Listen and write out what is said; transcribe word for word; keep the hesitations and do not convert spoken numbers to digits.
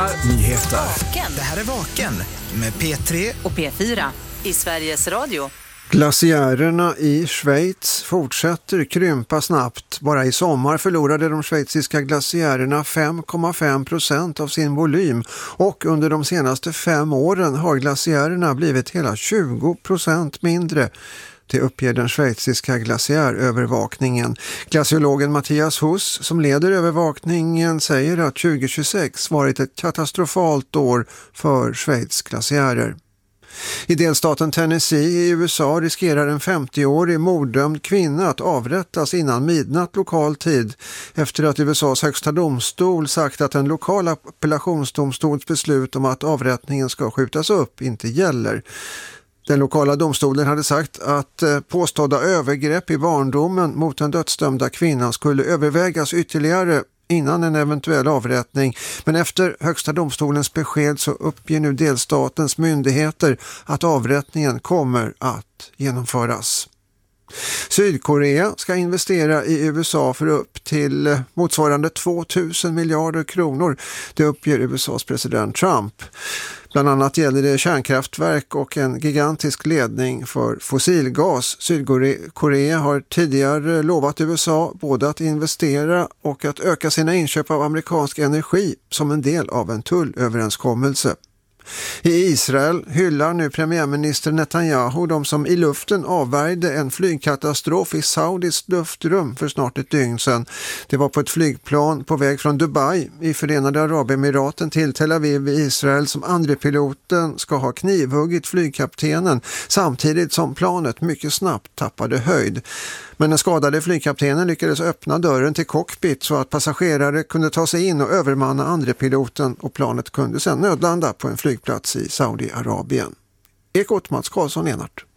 Nyheter. Vaken. Det här är Vaken med P tre och P fyra i Sveriges Radio. Glaciärerna i Schweiz fortsätter krympa snabbt. Bara i sommar förlorade de schweiziska glaciärerna fem komma fem procent av sin volym och under de senaste fem åren har glaciärerna blivit hela tjugo procent mindre. Det uppger den schweiziska glaciärövervakningen. Glaciologen Mattias Huss som leder övervakningen säger att tjugo tjugosex varit ett katastrofalt år för Schweiz glaciärer. I delstaten Tennessee i U S A riskerar en femtioårig morddömd kvinna att avrättas innan midnatt lokal tid efter att U S A:s högsta domstol sagt att en lokal appellationsdomstols beslut om att avrättningen ska skjutas upp inte gäller. Den lokala domstolen hade sagt att påstådda övergrepp i barndomen mot den dödsdömda kvinnan skulle övervägas ytterligare innan en eventuell avrättning. Men efter högsta domstolens besked så uppger nu delstatens myndigheter att avrättningen kommer att genomföras. Sydkorea ska investera i U S A för upp till motsvarande tvåtusen miljarder kronor. Det uppger U S A:s president Trump. Bland annat gäller det kärnkraftverk och en gigantisk ledning för fossilgas. Sydkorea har tidigare lovat U S A både att investera och att öka sina inköp av amerikansk energi som en del av en tullöverenskommelse. I Israel hyllar nu premiärminister Netanyahu de som i luften avvärjde en flygkatastrof i Saudis luftrum för snart ett dygn sedan. Det var på ett flygplan på väg från Dubai i Förenade Arabemiraten till Tel Aviv i Israel som andre piloten ska ha knivhuggit flygkaptenen samtidigt som planet mycket snabbt tappade höjd. Men den skadade flygkaptenen lyckades öppna dörren till cockpit så att passagerare kunde ta sig in och övermanna andre piloten och planet kunde sedan nödlanda på en flygplats i Saudiarabien. Ekot Mats Karlsson Enart.